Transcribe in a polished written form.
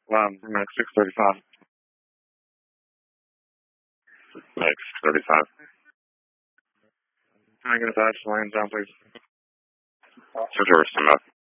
Max 635. Max 35. Can I get a badge to land down, please? George, enough.